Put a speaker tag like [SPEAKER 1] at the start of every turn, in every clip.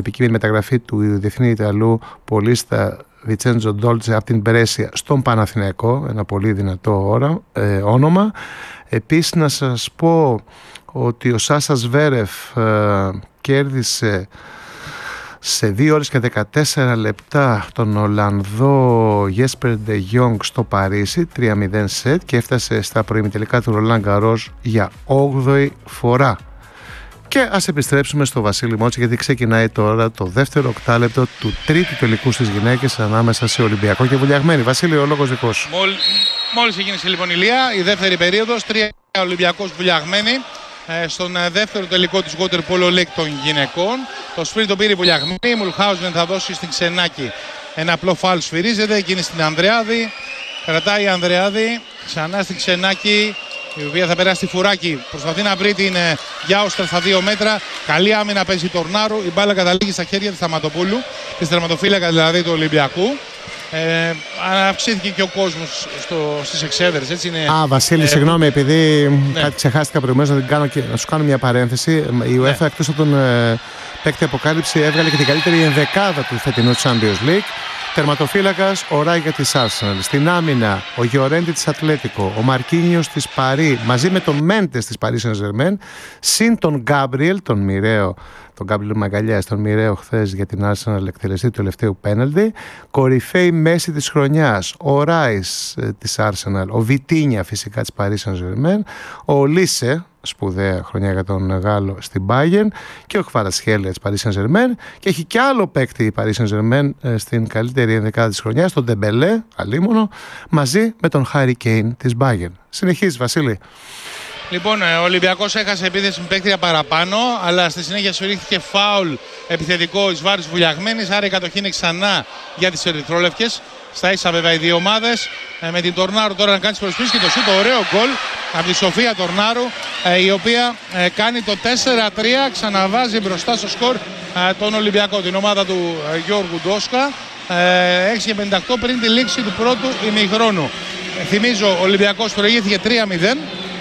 [SPEAKER 1] επικείμενη μεταγραφή του διεθνή Ιταλού πολίστα Βιτσέντζο Ντόλτσε από την Μπρέσια στον Παναθηναϊκό, ένα πολύ δυνατό όνομα. Επίσης να σας πω ότι ο Σάσα Σβέρεφ κέρδισε σε 2 ώρες και 14 λεπτά τον Ολλανδό Jesper de Jong στο Παρίσι, 3-0 σετ, και έφτασε στα προημιτελικά του Ρολάν Γκαρός για 8η φορά. Και ας επιστρέψουμε στο Βασίλη Μότση, γιατί ξεκινάει τώρα το δεύτερο οκτάλεπτο του τρίτου τελικού στις γυναίκες ανάμεσα σε Ολυμπιακό και Βουλιαγμένη. Βασίλη, ο λόγος δικός σου.
[SPEAKER 2] Μόλις ξεκίνησε λοιπόν η Ηλία, η δεύτερη περίοδος, 3 Ολυμπιακός Βουλιαγμένη. Στον δεύτερο τελικό της Water Polo League των γυναικών. Το sprint το πήρε η Βουλιαγμένη. Η Μουλχάουζεν θα δώσει στην Ξενάκη ένα απλό φάουλ, σφυρίζεται. Εκείνη στην Ανδρεάδη. Κρατάει η Ανδρεάδη. Ξανά στην Ξενάκη, η οποία θα περάσει στη Φουράκη. Προσπαθεί να βρει την Γιάουστρα στα 2 μέτρα. Καλή άμυνα παίζει Τορνάρου. Η μπάλα καταλήγει στα χέρια της Σταματοπούλου, της τερματοφύλακα δηλαδή του Ολυμπιακού. Αυξήθηκε και ο κόσμος στις εξέδρες, έτσι είναι.
[SPEAKER 1] Βασίλη, συγγνώμη, επειδή κάτι ξεχάστηκα προηγουμένως να σου κάνω μια παρένθεση. Η UEFA εκτός από τον παίκτη αποκάλυψη έβγαλε και την καλύτερη ενδεκάδα του φετινού Champions League. Τερματοφύλακας ο Ράιγα της Arsenal. Στην άμυνα ο Γιορέντι της Ατλέτικο, ο Μαρκίνιος της Παρί, μαζί με τον Μέντες της Paris Saint-Germain, συν τον Γκάμπριελ, τον μοιραίο, τον Γκάμπριελ Μαγκαλιάς, τον μοιραίο χθες για την Arsenal εκτελεστή του τελευταίου πέναλτι. Κορυφαίη μέση της χρονιάς, ο Ράις της Arsenal, ο Βιτίνια φυσικά της Paris Saint-Germain, ο Λίσε, σπουδαία χρονιά για τον Γάλλο στην Bayern, και ο Κβαρατσχέλια της Paris Saint-Germain, και έχει και άλλο παίκτη η Paris Saint-Germain στην καλύτερη ενδεκάδα της χρονιάς, τον Ντεμπελέ, αλίμονο, μαζί με τον Χάρι Κέιν της Bayern. Συνεχίζει, Βασίλη.
[SPEAKER 2] Λοιπόν, ο Ολυμπιακός έχασε επίθεση με παίκτρια παραπάνω, αλλά στη συνέχεια σφυρίχθηκε φάουλ επιθετικό εις βάρος Βουλιαγμένης, άρα η κατοχή είναι ξανά για τις ερυθρόλευκες. Στα ίσα βέβαια οι δύο ομάδες, με την Τορνάρου τώρα να κάνει τις προσπίσεις και το σούτ, ωραίο γκολ από τη Σοφία Τορνάρου, η οποία κάνει το 4-3, ξαναβάζει μπροστά στο σκορ τον Ολυμπιακό, την ομάδα του Γιώργου Ντόσκα, 6-58 πριν τη λήξη του πρώτου ημιχρόνου. Θυμίζω, ο Ολυμπιακός προηγήθηκε 3-0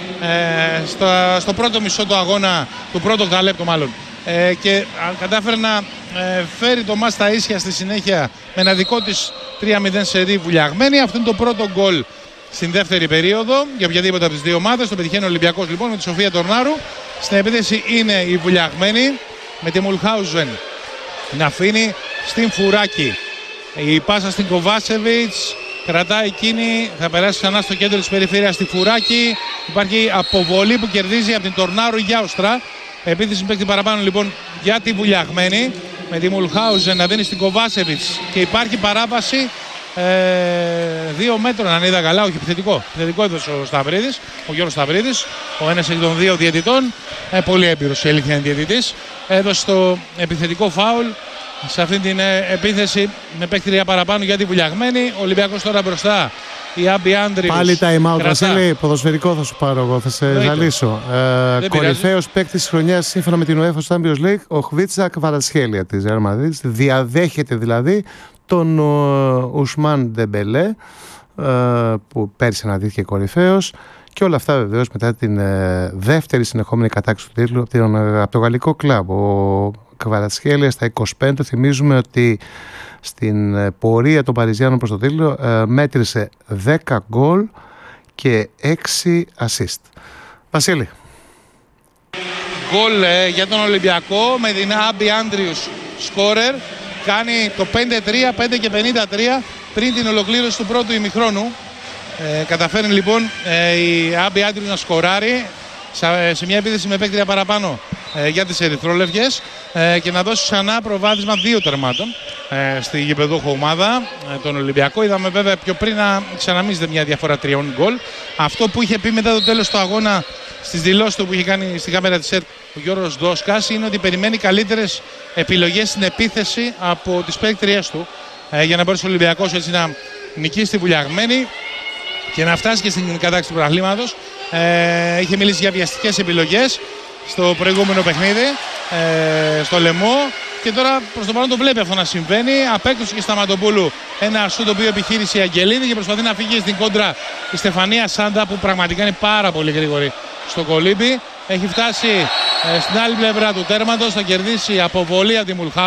[SPEAKER 2] στο πρώτο μισό του αγώνα, του πρώτου οκταλέπτου μάλλον, και κατάφερε να φέρει το μάτς στα ίσια στη συνέχεια με ένα δικό της 3-0 σερί Βουλιαγμένη. Αυτό είναι το πρώτο γκολ στην δεύτερη περίοδο για οποιαδήποτε από τις δύο ομάδες. Το πετυχαίνει ο Ολυμπιακός λοιπόν με τη Σοφία Τορνάρου. Στην επίθεση είναι η Βουλιαγμένη με τη Μουλχάουζεν να αφήνει στην Φουράκη. Η πάσα στην Κοβάσεβιτς, κρατάει εκείνη, θα περάσει ξανά στο κέντρο της περιφέρειας στη Φουράκη. Υπάρχει αποβολή που κερδίζει από την Τορνάρου Γιάουστρα. Επίθεση παίκτη παραπάνω λοιπόν για τη Βουλιαγμένη, με τη Μουλχάουζεν να δίνει στην Κοβάσεβιτς, και υπάρχει παράβαση 2 μέτρων αν είδα καλά, όχι επιθετικό. Επιθετικό έδωσε ο Σταυρίδης, ο Γιώργος Σταυρίδης, ο ένας εκ των δύο διαιτητών, πολύ έμπειρος η αλήθεια είναι διαιτητής, έδωσε το επιθετικό φάουλ σε αυτή την επίθεση με παίκτρια παραπάνω για τη Βουλιαγμένη. Ο Ολυμπιακός τώρα μπροστά. Η Άμπι Άντριους.
[SPEAKER 1] Πάλι time out, Βασίλη. Ποδοσφαιρικό θα σου πάρω εγώ, θα σε ζαλίσω. Κορυφαίος παίκτης της χρονιάς σύμφωνα με την UEFA Champions League, ο Χβίτσα Κβαρατσχέλια της Real Madrid. Διαδέχεται δηλαδή τον Ουσμάν Ντεμπελέ, που πέρσι αναδύθηκε κορυφαίος. Και όλα αυτά βεβαίως μετά την δεύτερη συνεχόμενη κατάκτηση του τίτλου από το γαλλικό κλαμπ. Ο Κβαρατσχέλια στα 25, θυμίζουμε ότι στην πορεία των Παριζιάνων προς το τίτλο μέτρησε 10 γκολ και 6 assist. Βασίλη.
[SPEAKER 2] Γκολ για τον Ολυμπιακό με την Άμπι Άντριους σκόρερ. Κάνει το 5-3, 5 και 53 πριν την ολοκλήρωση του πρώτου ημιχρόνου. Καταφέρνει λοιπόν η Άμπι Άντριους να σκοράρει σε μια επίθεση με παίκτρια παραπάνω για τις ερυθρόλευκες, και να δώσει ξανά προβάδισμα 2 τερμάτων στη γηπεδούχο ομάδα, τον Ολυμπιακό. Είδαμε βέβαια πιο πριν να ξαναμίζεται μια διαφορά 3 γκολ. Αυτό που είχε πει μετά το τέλος του αγώνα στις δηλώσεις του που είχε κάνει στη κάμερα της ΕΡΤ ο Γιώργος Ντόσκας είναι ότι περιμένει καλύτερες επιλογές στην επίθεση από τις παίκτριές του, για να μπορέσει ο Ολυμπιακός έτσι να νικήσει τη Βουλιαγμένη και να φτάσει και στην κατάκτηση του πρωταθλήματος. Είχε μιλήσει για βιαστικές επιλογές στο προηγούμενο παιχνίδι, στο Λεμό, και τώρα προς το παρόν το βλέπει αυτό να συμβαίνει. Απέκτωσε και Σταματοπούλου ένα σου το οποίο επιχείρησε η Αγγελίδη και προσπαθεί να φύγει στην κόντρα η Στεφανία Σάντα, που πραγματικά είναι πάρα πολύ γρήγορη στο κολύμπι. Έχει φτάσει στην άλλη πλευρά του τέρματος, θα κερδίσει αποβολή από τη Μουλχάουζεν.